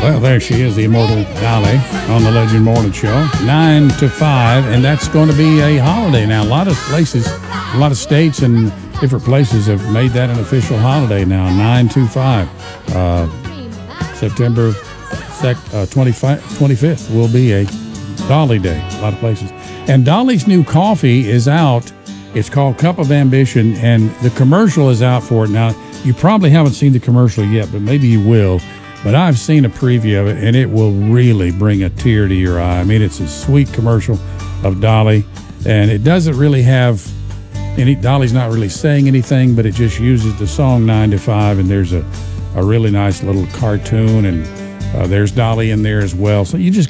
Well, there she is, the immortal Dolly on the Legend Morning Show, 9 to 5, and that's going to be a holiday now. A lot of places, a lot of states and different places have made that an official holiday now, 9 to 5. September 25th will be a Dolly Day, a lot of places. And Dolly's new coffee is out. It's called Cup of Ambition, and the commercial is out for it. Now, you probably haven't seen the commercial yet, but maybe you will. But I've seen a preview of it, and it will really bring a tear to your eye. I mean, it's a sweet commercial of Dolly, and it doesn't really have any, Dolly's not really saying anything, but it just uses the song 9 to 5, and there's a really nice little cartoon, and there's Dolly in there as well. So you just